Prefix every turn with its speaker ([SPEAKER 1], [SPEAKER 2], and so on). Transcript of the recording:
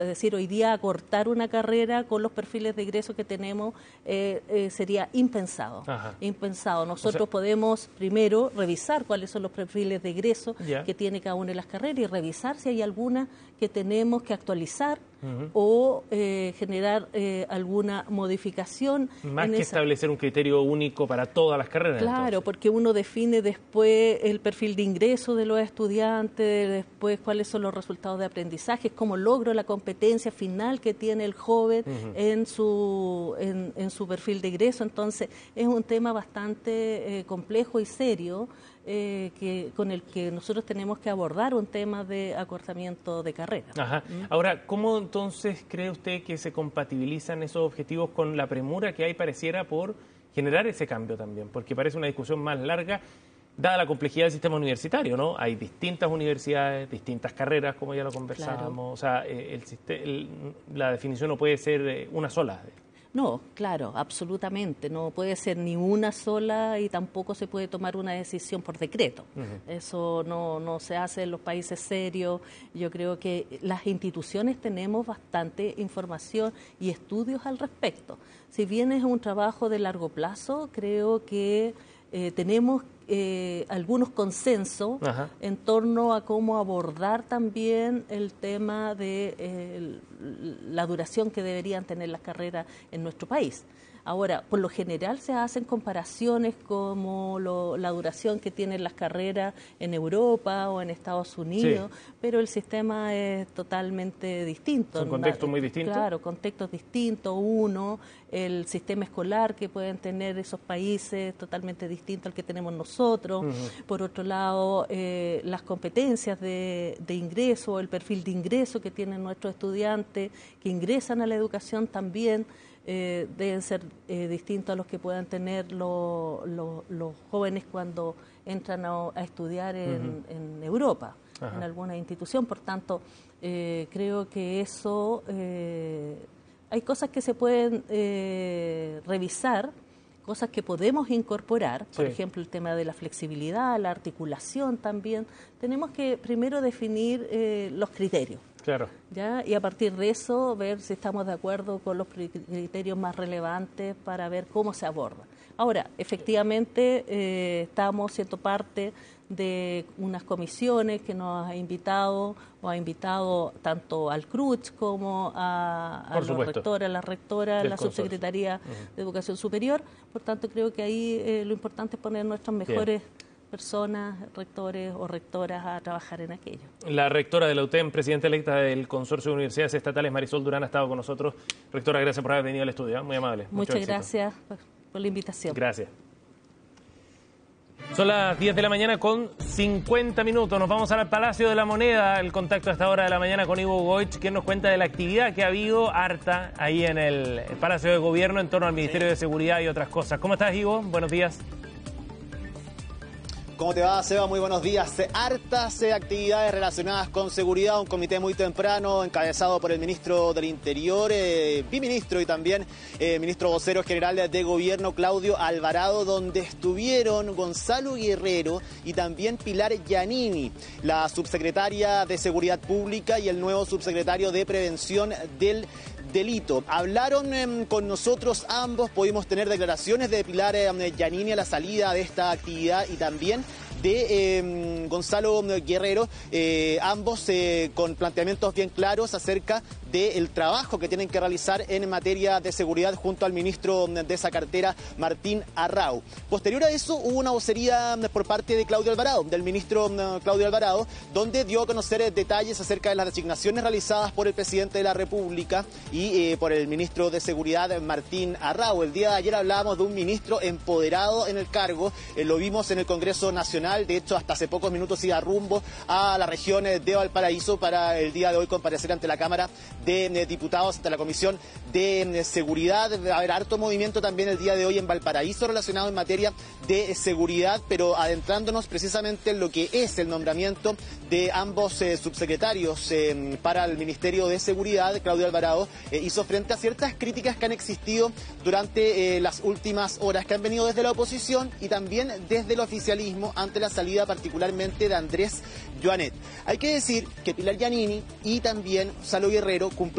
[SPEAKER 1] Es decir, hoy día acortar una carrera con los perfiles de egreso que tenemos sería impensado. Impensado. Nosotros podemos primero revisar cuáles son los perfiles de egreso que tiene cada una de las carreras y revisar si hay alguna que tenemos que actualizar o generar alguna modificación.
[SPEAKER 2] Más que establecer un criterio único para todas las carreras.
[SPEAKER 1] Claro, entonces, porque uno define después el perfil de ingreso de los estudiantes, después cuáles son los resultados de aprendizaje, cómo logro la competencia final que tiene el joven en su perfil de ingreso. Entonces, es un tema bastante complejo y serio con el que nosotros tenemos que abordar un tema de acortamiento de carrera.
[SPEAKER 2] Ahora, ¿cómo entonces cree usted que se compatibilizan esos objetivos con la premura que hay, pareciera, por generar ese cambio también? Porque parece una discusión más larga, dada la complejidad del sistema universitario, ¿no? Hay distintas universidades, distintas carreras, como ya lo conversábamos. Claro. O sea, la definición no puede ser una sola.
[SPEAKER 1] No, claro, absolutamente. No puede ser ni una sola y tampoco se puede tomar una decisión por decreto. Eso no se hace en los países serios. Yo creo que las instituciones tenemos bastante información y estudios al respecto. Si bien es un trabajo de largo plazo, creo que tenemos algunos consensos en torno a cómo abordar también el tema de la duración que deberían tener las carreras en nuestro país. Ahora, por lo general se hacen comparaciones como la duración que tienen las carreras en Europa o en Estados Unidos, pero el sistema es totalmente distinto.
[SPEAKER 2] Son contextos muy distintos.
[SPEAKER 1] Claro, contextos distintos. El sistema escolar que pueden tener esos países totalmente distinto al que tenemos nosotros. Por otro lado, las competencias de ingreso, el perfil de ingreso que tienen nuestros estudiantes que ingresan a la educación también deben ser distintos a los que puedan tener los jóvenes cuando entran a estudiar en Europa, en alguna institución. Por tanto, creo que eso, hay cosas que se pueden revisar, cosas que podemos incorporar, por ejemplo, el tema de la flexibilidad, la articulación también. Tenemos que primero definir los criterios.
[SPEAKER 2] Claro.
[SPEAKER 1] ¿Ya? Y a partir de eso ver si estamos de acuerdo con los criterios más relevantes para ver cómo se aborda. Ahora, efectivamente, estamos siendo parte de unas comisiones que nos ha invitado tanto al CRUCH como a los rectores, a la rectora, a la subsecretaría de Educación Superior. Por tanto, creo que ahí lo importante es poner nuestros mejores personas, rectores o rectoras a trabajar en aquello.
[SPEAKER 2] La rectora de la UTEM, presidenta electa del Consorcio de Universidades Estatales, Marisol Durán, ha estado con nosotros. Rectora, gracias por haber venido al estudio, muy amable.
[SPEAKER 1] Muchas gracias por la invitación.
[SPEAKER 2] Gracias. Son las 10 de la mañana con 50 minutos. Nos vamos al Palacio de la Moneda. El contacto a esta hora de la mañana con Ivo Goich, quien nos cuenta de la actividad que ha habido harta ahí en el Palacio de Gobierno en torno al Ministerio de Seguridad y otras cosas. ¿Cómo estás, Ivo? Buenos días.
[SPEAKER 3] ¿Cómo te va, Seba? Muy buenos días. Hartas actividades relacionadas con seguridad, un comité muy temprano encabezado por el ministro del Interior, biministro y también ministro vocero general de Gobierno, Claudio Alvarado, donde estuvieron Gonzalo Guerrero y también Pilar Giannini, la subsecretaria de Seguridad Pública y el nuevo subsecretario de Prevención del Delito. Hablaron con nosotros ambos, pudimos tener declaraciones de Pilar Giannini a la salida de esta actividad y también de Gonzalo Guerrero, ambos con planteamientos bien claros acerca del trabajo que tienen que realizar en materia de seguridad junto al ministro de esa cartera, Martín Arrau. Posterior a eso hubo una vocería por parte de Claudio Alvarado, del ministro Claudio Alvarado, donde dio a conocer detalles acerca de las designaciones realizadas por el presidente de la República y por el ministro de Seguridad, Martín Arrau. El día de ayer hablábamos de un ministro empoderado en el cargo, lo vimos en el Congreso Nacional, de hecho hasta hace pocos minutos iba rumbo a la región de Valparaíso para el día de hoy comparecer ante la Cámara de Diputados, ante la Comisión de Seguridad. Va a haber harto movimiento también el día de hoy en Valparaíso relacionado en materia de seguridad, pero adentrándonos precisamente en lo que es el nombramiento de ambos subsecretarios para el Ministerio de Seguridad. Claudio Alvarado hizo frente a ciertas críticas que han existido durante las últimas horas, que han venido desde la oposición y también desde el oficialismo ante la salida particularmente de Andrés Joanet. Hay que decir que Pilar Giannini y también Gonzalo Guerrero cumplen